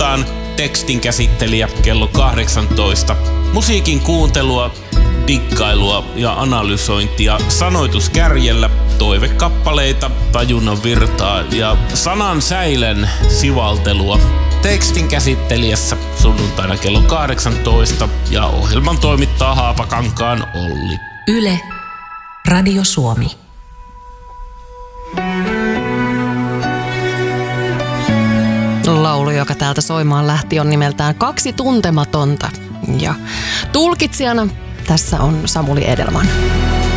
Toimitetaan tekstin käsittelijä kello 18. Musiikin kuuntelua, dikkailua ja analysointia sanoituskärjellä, toivekappaleita, tajunnan virtaa ja sanan säilen sivaltelua. Tekstin käsittelijässä sunnuntaina kello 18 ja ohjelman toimittaa Haapakankaan Olli. Yle, Radio Suomi. Laulu, joka täältä soimaan lähti, on nimeltään Kaksi tuntematonta. Ja tulkitsijana tässä on Samuli Edelman.